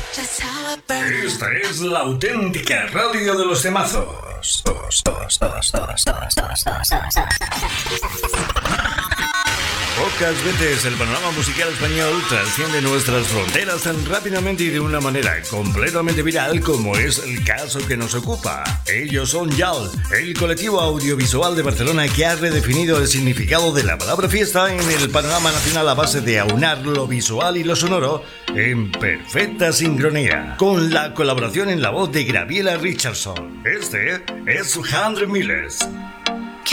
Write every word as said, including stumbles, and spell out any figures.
Esta es la auténtica radio de los temazos. Todos, todos, todos, todos, todos, todos, todos, todos. Pocas veces el panorama musical español trasciende nuestras fronteras tan rápidamente y de una manera completamente viral como es el caso que nos ocupa. Ellos son Yal, el colectivo audiovisual de Barcelona que ha redefinido el significado de la palabra fiesta en el panorama nacional a base de aunar lo visual y lo sonoro en perfecta sincronía, con la colaboración en la voz de Gabriela Richardson. Este es Hundred Millers,